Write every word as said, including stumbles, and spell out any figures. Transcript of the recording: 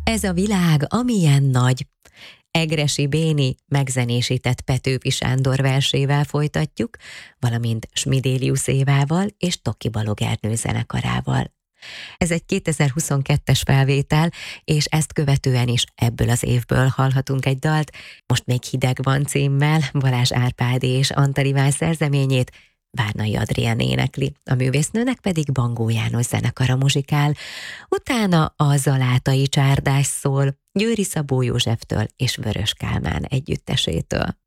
Ez a világ, amilyen nagy. Egressy Béni megzenésített Petőfi Sándor versével folytatjuk, valamint Smidélius Évával és Toki Balog Ernő zenekarával. Ez egy kétezer-huszonkettes felvétel, és ezt követően is ebből az évből hallhatunk egy dalt, most még Hideg van címmel, Balázs Árpádi és Antal Iván szerzeményét Várnai Adrián énekli, a művésznőnek pedig Bangó János zenekara muzsikál. Utána a Zalátai Csárdás szól, Győri Szabó Józseftől és Vörös Kálmán együttesétől.